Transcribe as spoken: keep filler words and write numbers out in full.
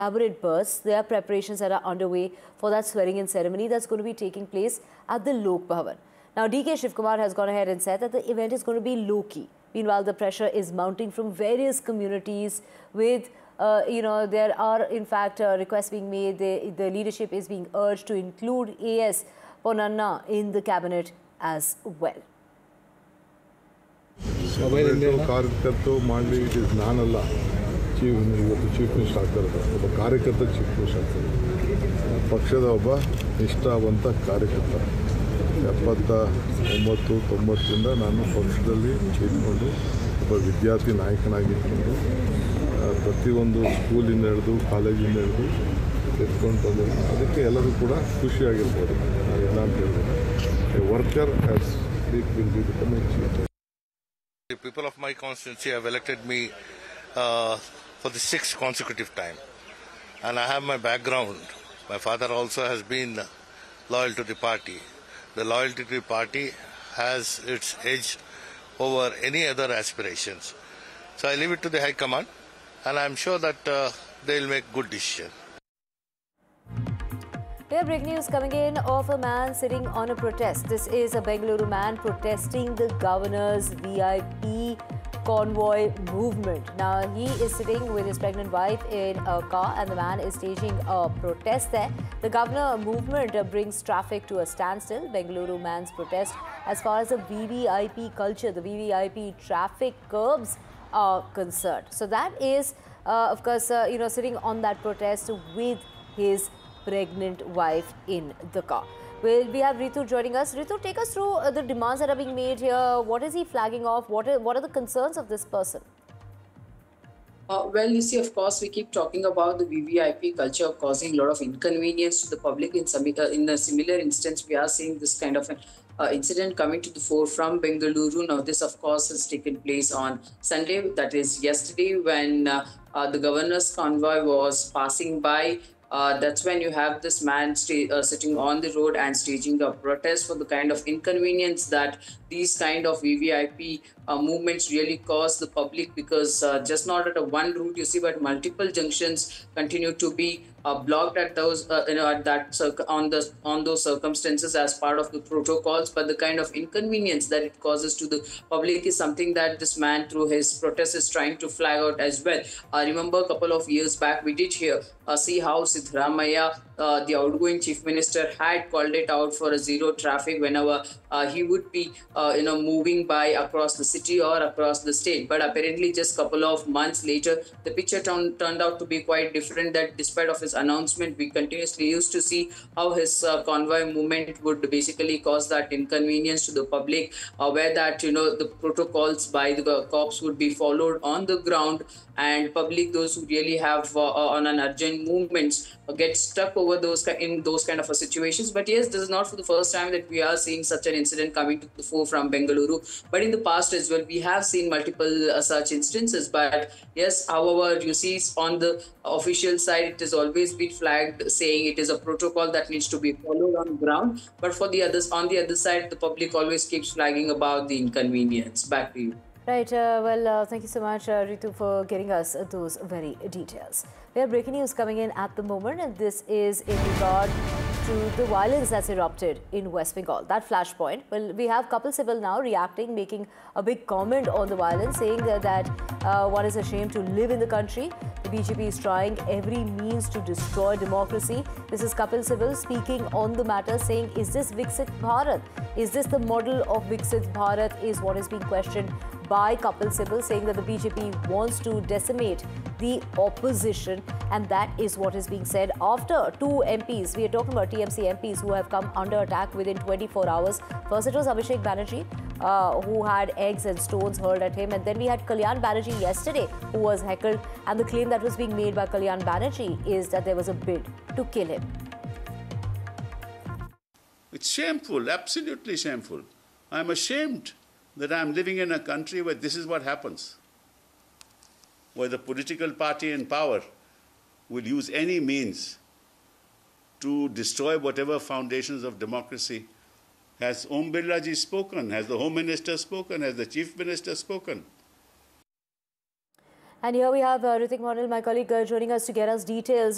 elaborate bursts. There are preparations that are underway for that swearing-in ceremony that's going to be taking place at the Lok Bhavan. Now, D K Shivkumar has gone ahead and said that the event is going to be low-key. Meanwhile, the pressure is mounting from various communities with, uh, you know, there are in fact uh, requests being made. The, the leadership is being urged to include A S Ponnanna in the cabinet as well. ಕಾರ್ಯಕರ್ತರು ಮಾಡಲಿ it is ನಾನಲ್ಲ chief ಇವತ್ತು chief minister ಆಗ್ತಾರೆ ಒಬ್ಬ ಕಾರ್ಯಕರ್ತ chief minister ಆಗ್ತಾರೆ ಪಕ್ಷದ ಒಬ್ಬ ನಿಷ್ಠಾವಂತ ಕಾರ್ಯಕರ್ತ ಎಪ್ಪತ್ತ ಒಂಬತ್ತು ತೊಂಬತ್ತರಿಂದ ನಾನು ಪಕ್ಷದಲ್ಲಿ ಇದ್ಕೊಂಡು ಒಬ್ಬ ವಿದ್ಯಾರ್ಥಿ ನಾಯಕನಾಗಿದ್ಕೊಂಡು ಪ್ರತಿಯೊಂದು ಸ್ಕೂಲಿಂದ ಹಿಡಿದು ಕಾಲೇಜಿಂದ ಹಿಡಿದು ಎತ್ಕೊಂಡು ಬಂದಿದ್ದೀನಿ ಅದಕ್ಕೆ ಎಲ್ಲರೂ ಕೂಡ ಖುಷಿಯಾಗಿರ್ಬೋದು ನಾವೆಲ್ಲ ಅಂತ ಹೇಳಿದ್ರೆ worker has will be become A chief. The people of my constituency have elected me uh, for the sixth consecutive time, and I have my background. My father also has been loyal to the party. The loyalty to the party has its edge over any other aspirations. So I leave it to the High Command, and I am sure that uh, they will make good decisions. We have breaking news coming in of a man sitting on a protest. This is a Bengaluru man protesting the governor's V I P convoy movement. Now, he is sitting with his pregnant wife in a car and the man is staging a protest there. The governor movement brings traffic to a standstill. Bengaluru man's protest as far as the V V I P culture, the V V I P traffic curbs are concerned. So that is, uh, of course, uh, you know, sitting on that protest with his pregnant wife in the car. Well, we have Ritu joining us. Ritu, take us through uh, the demands that are being made here. What is he flagging off? What are, what are the concerns of this person? Uh, well, you see, of course, we keep talking about the V V I P culture causing a lot of inconvenience to the public. In, some, uh, in a similar instance, we are seeing this kind of an uh, incident coming to the fore from Bengaluru. Now, this, of course, has taken place on Sunday, that is yesterday, when uh, uh, the governor's convoy was passing by. Uh, that's when you have this man uh, sitting on the road and staging a protest for the kind of inconvenience that these kind of V V I P uh, movements really cause the public, because uh, just not at a one route you see, but multiple junctions continue to be uh, blocked at those uh, you know at that on the on those circumstances as part of the protocols. But the kind of inconvenience that it causes to the public is something that this man through his protest is trying to flag out as well. I remember a couple of years back we did hear uh, see how Siddaramaiah, uh, the outgoing chief minister, had called it out for a zero traffic whenever uh, he would be uh, you know moving by across the city or across the state. But apparently just a couple of months later the picture turned turned out to be quite different, that despite of his announcement we continuously used to see how his uh, convoy movement would basically cause that inconvenience to the public, uh, where that you know the protocols by the cops would be followed on the ground, and public, those who really have uh, on an urgent movements, uh, get stuck over those in those kind of a situations. But yes, this is not for the first time that we are seeing such an incident coming to the fore from Bengaluru, but in the past as well we have seen multiple uh, such instances. But yes, however, you see on the official side it has always been flagged saying it is a protocol that needs to be followed on ground, but for the others, on the other side, the public always keeps flagging about the inconvenience. Back to you. Right. Uh, well, uh, thank you so much, uh, Ritu, for getting us uh, those very details. We have breaking news coming in at the moment, and this is in regard to the violence that's erupted in West Bengal. That flashpoint. Well, we have Kapil Sibal now reacting, making a big comment on the violence, saying that, that uh, one is ashamed to live in the country. The B J P is trying every means to destroy democracy. This is Kapil Sibal speaking on the matter, saying, is this Viksit Bharat? Is this the model of Viksit Bharat, is what is being questioned by Kapil Sibal, saying that the B J P wants to decimate the opposition, and that is what is being said after two M Ps. We are talking about T M C M Ps who have come under attack within twenty-four hours. First it was Abhishek Banerjee, uh, who had eggs and stones hurled at him, and then we had Kalyan Banerjee yesterday, who was heckled, and the claim that was being made by Kalyan Banerjee is that there was a bid to kill him. It's shameful, absolutely shameful. I'm ashamed that I'm living in a country where this is what happens, where the political party in power will use any means to destroy whatever foundations of democracy. Has Om Birla ji spoken? Has the Home Minister spoken? Has the Chief Minister spoken? And here we have uh, Ritik Mondal, my colleague, uh, joining us to get us details.